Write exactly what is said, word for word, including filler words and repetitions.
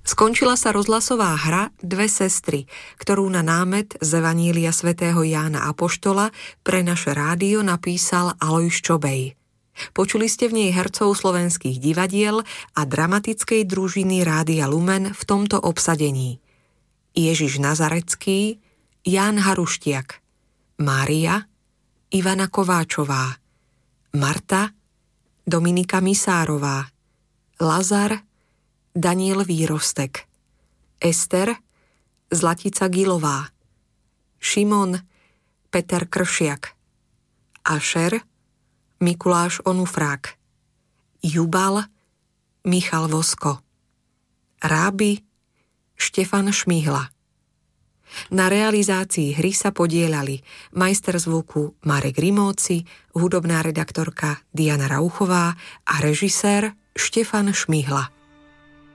Skončila sa rozhlasová hra Dve sestry, ktorú na námet z Evanília svätého Jána Apoštola pre naše rádio napísal Alojz Čobej. Počuli ste v nej hercov slovenských divadiel a dramatickej družiny Rádia Lumen v tomto obsadení: Ježiš Nazarecký, Ján Haruštiak, Mária, Ivana Kováčová, Marta, Dominika Misárová, Lazar, Daniel Výrostek, Ester, Zlatica Gilová, Šimon, Peter Kršiak, Ašer, Mikuláš Onufrák, Jubal, Michal Vosko, Ráby, Štefan Šmihla. Na realizácii hry sa podieľali majster zvuku Marek Rimóci, hudobná redaktorka Diana Rauchová a režisér Štefan Šmihla.